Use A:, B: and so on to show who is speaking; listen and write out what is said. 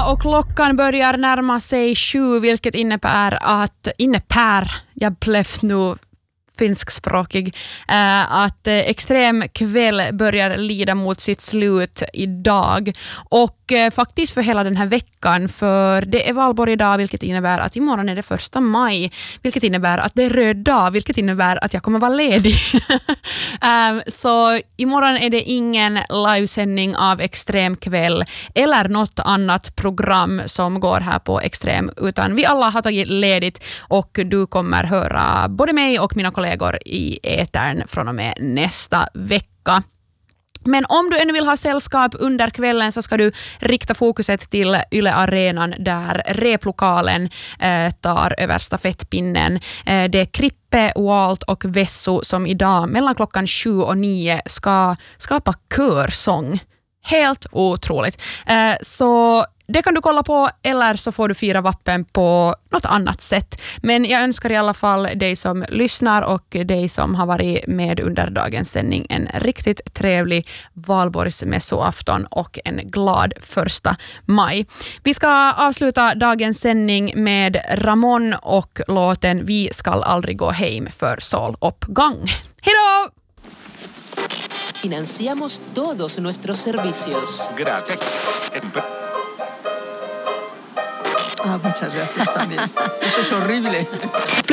A: och klockan börjar närma sig 7, vilket innebär jag blev nu finskspråkig, att extrem kväll börjar lida mot sitt slut idag och faktiskt för hela den här veckan, för det är valborg idag, vilket innebär att imorgon är det 1 maj, vilket innebär att det är röd dag, vilket innebär att jag kommer vara ledig. Så imorgon är det ingen livesändning av extrem kväll eller något annat program som går här på extrem, utan vi alla har tagit ledigt och du kommer höra både mig och mina kollegor i etern från och med nästa vecka. Men om du ännu vill ha sällskap under kvällen så ska du rikta fokuset till Yle Arenan där replokalen tar över stafettpinnen. Det är Krippe, Walt och Vessu som idag mellan klockan 7 och 9 ska skapa körsång. Helt otroligt. Så det kan du kolla på, eller så får du fira vappen på något annat sätt. Men jag önskar i alla fall dig som lyssnar och dig som har varit med under dagens sändning en riktigt trevlig valborgsmässoafton och en glad 1 maj. Vi ska avsluta dagens sändning med Ramon och låten Vi skall aldrig gå hem för soluppgång. Hej då!
B: Financiamos todos nuestros servicios.
C: Gracias.
D: Muchas gracias también. Eso es horrible.